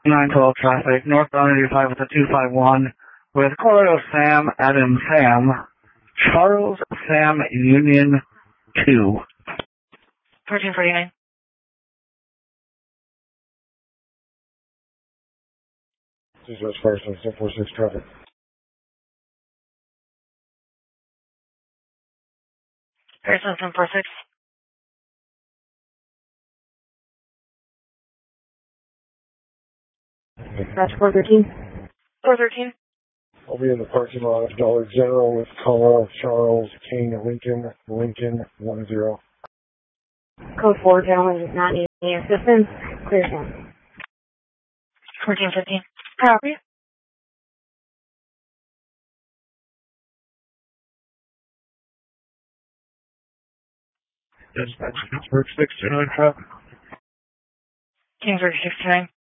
912 traffic, northbound 85 with a 251 with Colorado Sam, Adam Sam, Charles Sam, Union 2. 1349. This is West First, 746 traffic. Harrison 746. That's 413. 413. I'll be in the parking lot of Dollar General with Colorado Charles King Lincoln 10. Code 4, gentlemen, does not need any assistance. Clear down. 1415. Copy. Dispatch, Kingsburg 629 traffic. Kingsburg 69.